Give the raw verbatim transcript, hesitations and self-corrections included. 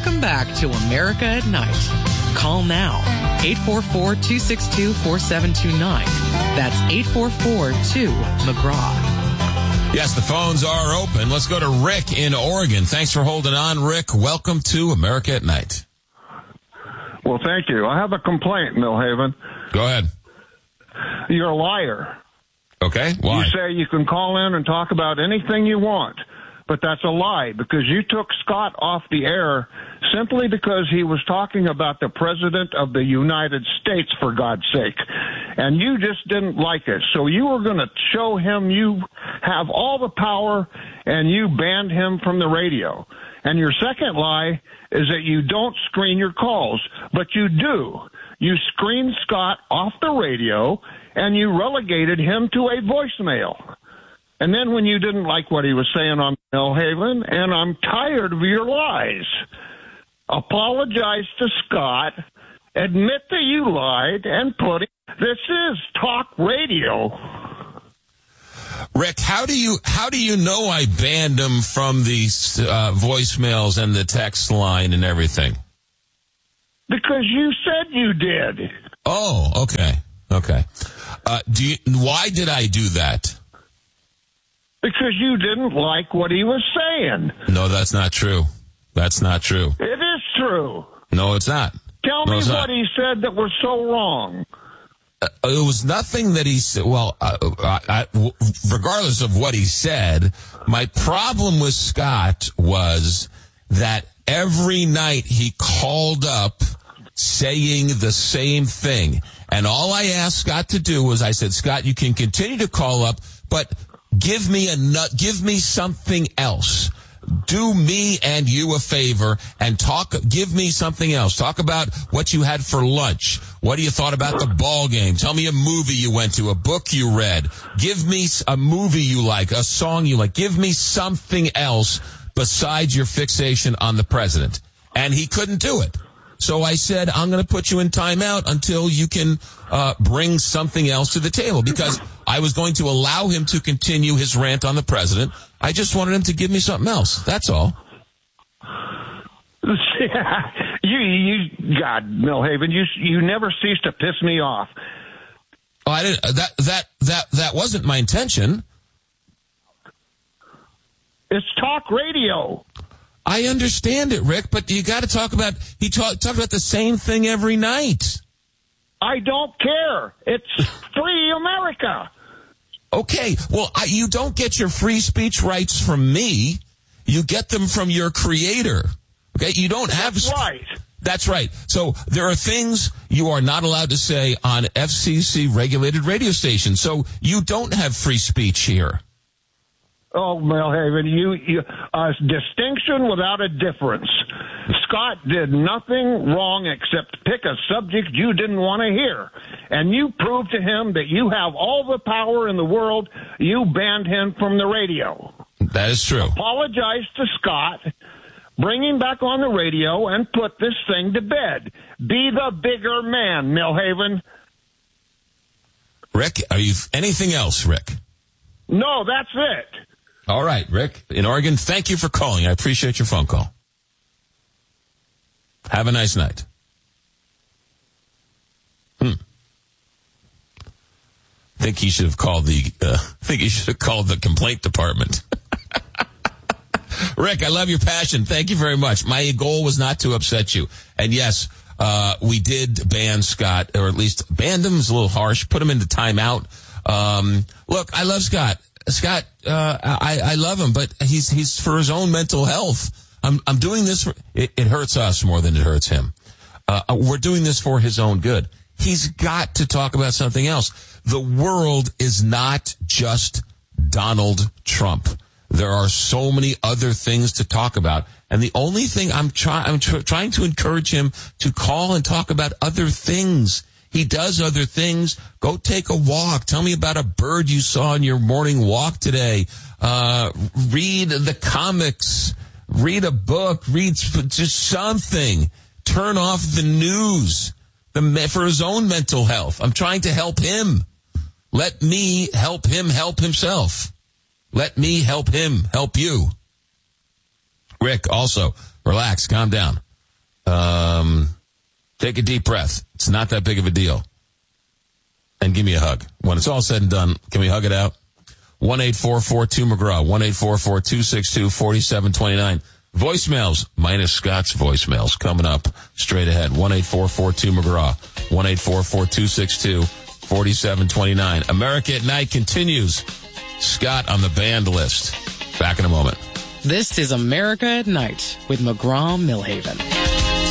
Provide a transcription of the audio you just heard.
Welcome back to America at Night. Call now, eight four four, two six two, four seven two nine. That's eight four four two, McGraw. Yes, the phones are open. Let's go to Rick in Oregon. Thanks for holding on, Rick. Welcome to America at Night. Well, thank you. I have a complaint, Millhaven. Go ahead. You're a liar. Okay, why? You say you can call in and talk about anything you want, but that's a lie because you took Scott off the air simply because he was talking about the President of the United States, for God's sake. And you just didn't like it. So you were going to show him you have all the power, and you banned him from the radio. And your second lie is that you don't screen your calls, but you do. You screened Scott off the radio, and you relegated him to a voicemail. And then when you didn't like what he was saying on Millhaven, and I'm tired of your lies, apologize to Scott, admit that you lied, and put it, this is talk radio. Rick, how do you how do you know I banned him from the uh, voicemails and the text line and everything? Because you said you did. Oh, okay, okay. Uh, do you, why did I do that? Because you didn't like what he was saying. No, that's not true. That's not true. It is true. No, it's not. Tell no, me what not. he said that was so wrong. Uh, it was nothing that he said. Well, uh, I, I, regardless of what he said, my problem with Scott was that every night he called up saying the same thing. And all I asked Scott to do was I said, Scott, you can continue to call up, but give me a nut, give me something else. Do me and you a favor and talk, give me something else. Talk about what you had for lunch. What do you thought about the ball game? Tell me a movie you went to, a book you read. Give me a movie you like, a song you like. Give me something else besides your fixation on the president. And he couldn't do it. So I said, I'm going to put you in timeout until you can uh, bring something else to the table, because I was going to allow him to continue his rant on the president. I just wanted him to give me something else. That's all. you, you, God, Millhaven, you, you never cease to piss me off. Oh, I didn't. That that that that wasn't my intention. It's talk radio. I understand it, Rick, but you got to talk about, he talk, talked about the same thing every night. I don't care. It's free America. Okay, well, I, you don't get your free speech rights from me. You get them from your creator. Okay, you don't have... That's right. That's right. So there are things you are not allowed to say on F C C-regulated radio stations. So you don't have free speech here. Oh, Millhaven, you, you a distinction without a difference. Scott did nothing wrong except pick a subject you didn't want to hear. And you proved to him that you have all the power in the world. You banned him from the radio. That is true. Apologize to Scott. Bring him back on the radio and put this thing to bed. Be the bigger man, Millhaven. Rick, are you anything else, Rick? No, that's it. All right, Rick, in Oregon, thank you for calling. I appreciate your phone call. Have a nice night. Hmm. I think he should have called the, uh, I think he should have called the complaint department. Rick, I love your passion. Thank you very much. My goal was not to upset you. And yes, uh, we did ban Scott, or at least banned him is a little harsh, put him into timeout. Um, look, I love Scott. Scott, uh, I, I love him, but he's, he's for his own mental health. I'm, I'm doing this for, it, it hurts us more than it hurts him. Uh, we're doing this for his own good. He's got to talk about something else. The world is not just Donald Trump. There are so many other things to talk about. And the only thing I'm trying, I'm tr- trying to encourage him to call and talk about other things. He does other things. Go take a walk. Tell me about a bird you saw on your morning walk today. Uh, read the comics. Read a book. Read just something. Turn off the news the, for his own mental health. I'm trying to help him. Let me help him help himself. Let me help him help you. Rick, also, relax, calm down. Um, take a deep breath. It's not that big of a deal. And give me a hug. When it's all said and done, can we hug it out? one eight four four two McGraw, one eight four four two six two four seven two nine. Voicemails, minus Scott's voicemails, coming up straight ahead. one eight four four two McGraw, one eight four four two six two four seven two nine. America at Night continues. Scott on the banned list. Back in a moment. This is America at Night with McGraw Millhaven.